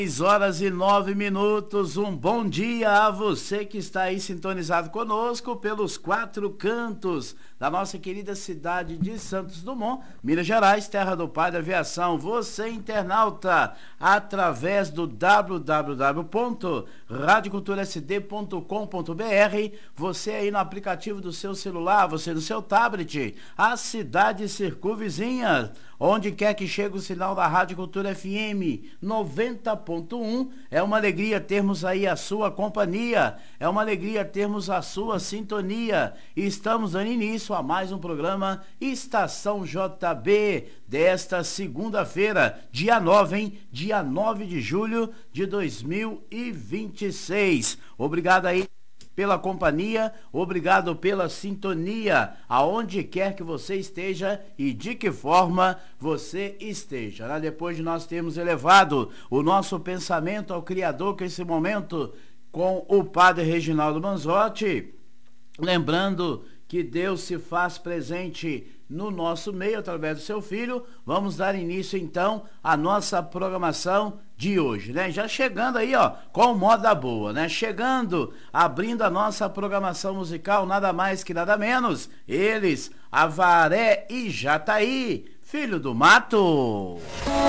6h09. Um bom dia a você que está aí sintonizado conosco pelos quatro cantos da nossa querida cidade de Santos Dumont, Minas Gerais, terra do pai da aviação. Você, internauta, através do www.radioculturasd.com.br, você aí no aplicativo do seu celular, você no seu tablet, a cidade circunvizinha, onde quer que chegue o sinal da Rádio Cultura FM 90.1, é uma alegria termos aí a sua companhia, é uma alegria termos a sua sintonia. E estamos dando início a mais um programa Estação JB, desta segunda-feira, dia 9, hein? Dia 9 de julho de 2026. Obrigado aí pela companhia, obrigado pela sintonia, aonde quer que você esteja e de que forma você esteja, né? Depois de nós termos elevado o nosso pensamento ao Criador, que esse momento com o Padre Reginaldo Manzotti, lembrando que Deus se faz presente no nosso meio através do seu Filho, vamos dar início então à nossa programação de hoje, né? Já chegando aí, ó, com moda boa, né? Chegando, abrindo a nossa programação musical, nada mais que nada menos, eles, Avaré e Jataí, Filho do Mato.